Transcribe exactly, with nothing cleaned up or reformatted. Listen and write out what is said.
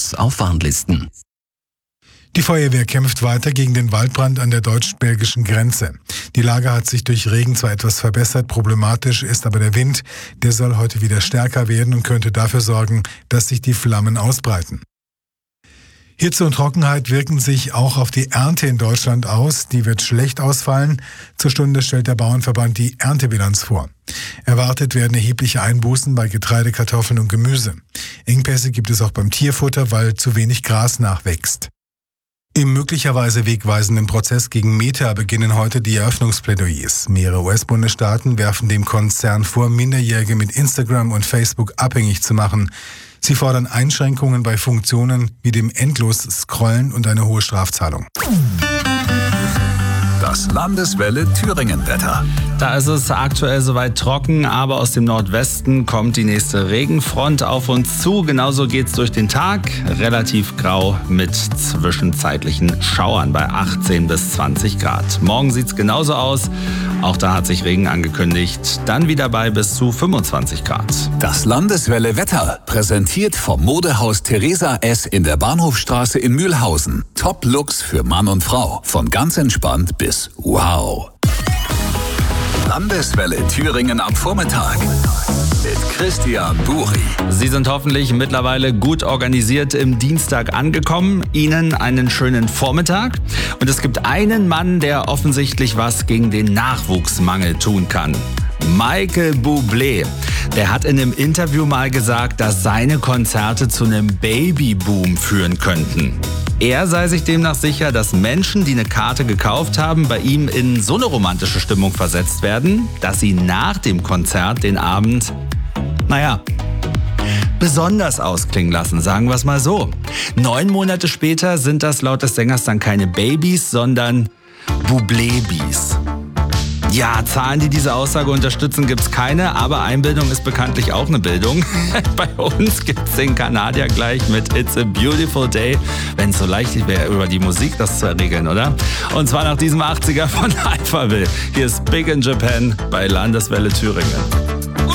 Infos auf Warnlisten. Die Feuerwehr kämpft weiter gegen den Waldbrand an der deutsch-belgischen Grenze. Die Lage hat sich durch Regen zwar etwas verbessert, problematisch ist aber der Wind. Der soll heute wieder stärker werden und könnte dafür sorgen, dass sich die Flammen ausbreiten. Hitze und Trockenheit wirken sich auch auf die Ernte in Deutschland aus. Die wird schlecht ausfallen. Zur Stunde stellt der Bauernverband die Erntebilanz vor. Erwartet werden erhebliche Einbußen bei Getreide, Kartoffeln und Gemüse. Engpässe gibt es auch beim Tierfutter, weil zu wenig Gras nachwächst. Im möglicherweise wegweisenden Prozess gegen Meta beginnen heute die Eröffnungsplädoyers. Mehrere U S-Bundesstaaten werfen dem Konzern vor, Minderjährige mit Instagram und Facebook abhängig zu machen. Sie fordern Einschränkungen bei Funktionen wie dem Endlos-Scrollen und eine hohe Strafzahlung. Das Landeswelle Thüringen-Wetter. Da ist es aktuell soweit trocken, aber aus dem Nordwesten kommt die nächste Regenfront auf uns zu. Genauso geht's durch den Tag. Relativ grau mit zwischenzeitlichen Schauern bei achtzehn bis zwanzig Grad. Morgen sieht's genauso aus. Auch da hat sich Regen angekündigt. Dann wieder bei bis zu fünfundzwanzig Grad. Das Landeswelle Wetter präsentiert vom Modehaus Theresa S. in der Bahnhofstraße in Mühlhausen. Top-Looks für Mann und Frau. Von ganz entspannt bis wow. Landeswelle Thüringen am Vormittag mit Christian Buri. Sie sind hoffentlich mittlerweile gut organisiert im Dienstag angekommen. Ihnen einen schönen Vormittag. Und es gibt einen Mann, der offensichtlich was gegen den Nachwuchsmangel tun kann. Michael Bublé. Der hat in einem Interview mal gesagt, dass seine Konzerte zu einem Babyboom führen könnten. Er sei sich demnach sicher, dass Menschen, die eine Karte gekauft haben, bei ihm in so eine romantische Stimmung versetzt werden, dass sie nach dem Konzert den Abend, naja, besonders ausklingen lassen, sagen wir es mal so. Neun Monate später sind das laut des Sängers dann keine Babys, sondern Bublébis. Ja, Zahlen, die diese Aussage unterstützen, gibt's keine, aber Einbildung ist bekanntlich auch eine Bildung. Bei uns gibt's den Kanadier gleich mit It's a Beautiful Day, wenn es so leicht wäre, über die Musik das zu regeln, oder? Und zwar nach diesem achtziger von Alphaville. Hier ist Big in Japan bei Landeswelle Thüringen.